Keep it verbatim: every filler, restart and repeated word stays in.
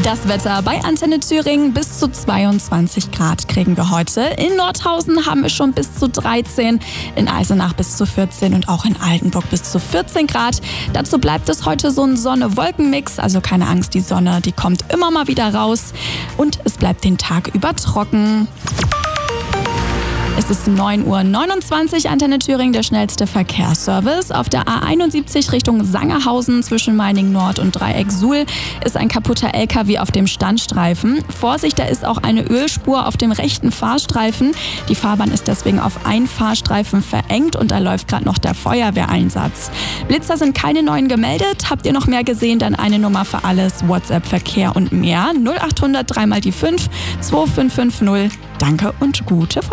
Das Wetter bei Antenne Thüringen: bis zu zweiundzwanzig Grad kriegen wir heute. In Nordhausen haben wir schon bis zu dreizehn, in Eisenach bis zu vierzehn und auch in Altenburg bis zu vierzehn Grad. Dazu bleibt es heute so ein Sonne-Wolken-Mix, also keine Angst, die Sonne, die kommt immer mal wieder raus und es bleibt den Tag über trocken. Es ist neun Uhr neunundzwanzig, Antenne Thüringen, der schnellste Verkehrsservice. Auf der A einundsiebzig Richtung Sangerhausen zwischen Meiningen Nord und Dreieck Suhl ist ein kaputter L K W auf dem Standstreifen. Vorsicht, da ist auch eine Ölspur auf dem rechten Fahrstreifen. Die Fahrbahn ist deswegen auf einen Fahrstreifen verengt und da läuft gerade noch der Feuerwehreinsatz. Blitzer sind keine neuen gemeldet. Habt ihr noch mehr gesehen, dann eine Nummer für alles, WhatsApp, Verkehr und mehr. null acht hundert drei mal die fünf zwei fünf fünf null. Danke und gute Fahrt.